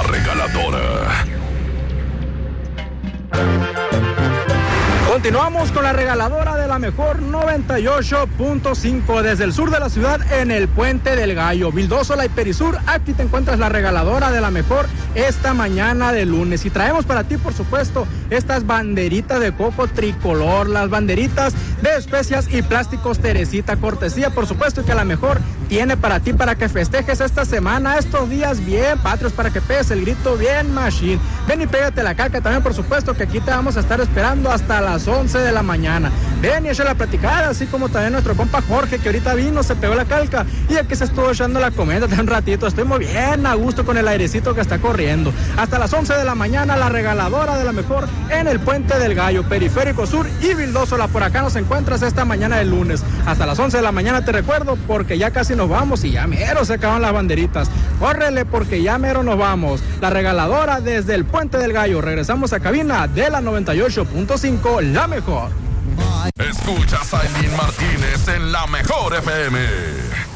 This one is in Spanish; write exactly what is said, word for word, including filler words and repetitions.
regaladora. Continuamos con la regaladora de la mejor noventa y ocho punto cinco desde el sur de la ciudad en el Puente del Gallo. Vildósola y Perisur, aquí te encuentras la regaladora de la mejor esta mañana de lunes. Y traemos para ti, por supuesto, estas banderitas de coco tricolor, las banderitas de especias y plásticos Teresita, cortesía, por supuesto, que la mejor tiene para ti, para que festejes esta semana, estos días bien patrios, para que pegues el grito bien machine. Ven y pégate la caca también, por supuesto, que aquí te vamos a estar esperando hasta las once de la mañana. Ven y echa la platicada, así como también nuestro compa Jorge, que ahorita vino, se pegó la calca y aquí se estuvo echando la comida un ratito. Estoy muy bien a gusto con el airecito que está corriendo. Hasta las once de la mañana, la regaladora de la mejor en el Puente del Gallo, Periférico Sur y Vildósola. Por acá nos encuentras esta mañana del lunes. Hasta las once de la mañana te recuerdo, porque ya casi nos vamos y ya mero se acaban las banderitas. Córrele, porque ya mero nos vamos. La regaladora desde el Puente del Gallo. Regresamos a cabina de la noventa y ocho punto cinco, la mejor. Escuchas a Aileen Martínez en la mejor F M.